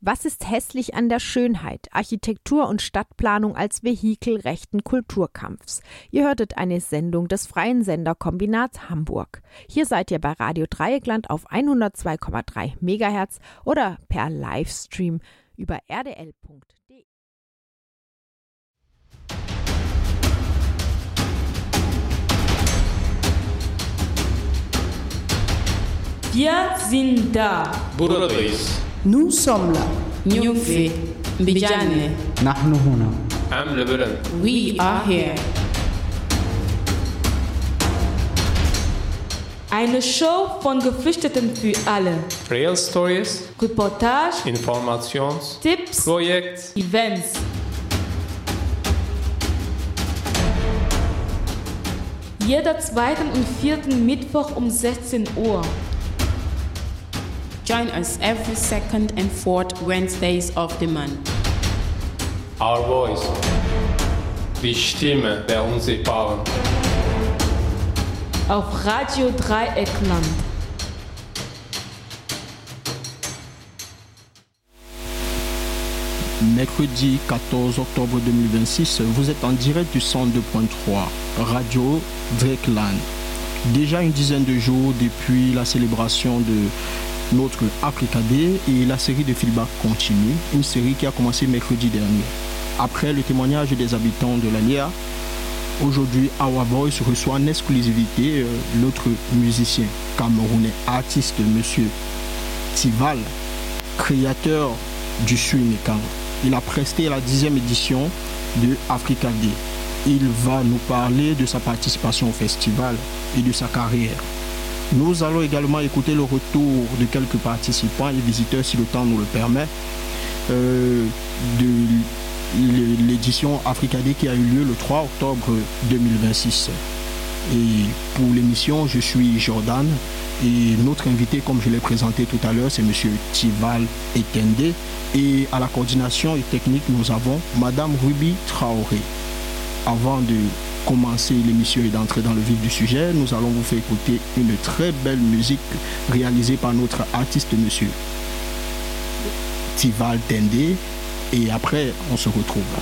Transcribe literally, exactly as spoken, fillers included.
Was ist hässlich an der Schönheit? Architektur und Stadtplanung als Vehikel rechten Kulturkampfs. Ihr hörtet eine Sendung des Freien Senderkombinats Hamburg. Hier seid ihr bei Radio Dreieckland auf hundertzwei Komma drei Megahertz oder per Livestream über r d l punkt d e. Wir sind da. Buradayız. Nous sommes là. Nyufi. Mbijane. نحن هنا. Am Lebanon. We are here. Eine Show von Geflüchteten für alle. Real Stories, Reportage, Informations, Tipps, Projekt, Events. Jeder zweiten und vierten Mittwoch um sechzehn Uhr. Join us every second and fourth Wednesdays of the month. Our Voice, die Stimme der Unsichtbaren. Auf Radio Dreieckland. Mercredi quatorze octobre deux mille vingt-six, vous êtes en direct du cent deux point trois, Radio Dreieckland. Déjà une dizaine de jours depuis la célébration de notre Africa Day et la série de feedback continue, une série qui a commencé mercredi dernier. Après le témoignage des habitants de l'A L I A, aujourd'hui Our Voice reçoit en exclusivité euh, l'autre musicien camerounais, artiste, monsieur Tival, créateur du Suinikang. Il a presté la dixième édition de Africa Day. Il va nous parler de sa participation au festival et de sa carrière. Nous allons également écouter le retour de quelques participants et visiteurs, si le temps nous le permet, euh, de l'édition Africa Day qui a eu lieu le trois octobre deux mille vingt-six. Et pour l'émission, je suis Jordan et notre invité, comme je l'ai présenté tout à l'heure, c'est M. Tival Ekende. Et à la coordination et technique, nous avons Mme Ruby Traoré. Avant de commencer l'émission et d'entrer dans le vif du sujet, nous allons vous faire écouter une très belle musique réalisée par notre artiste monsieur Tival Tende, et après on se retrouve.